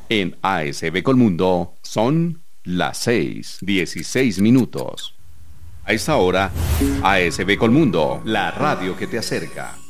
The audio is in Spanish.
En ASB Colmundo son las 6:16. A esta hora, ASB Colmundo, la radio que te acerca.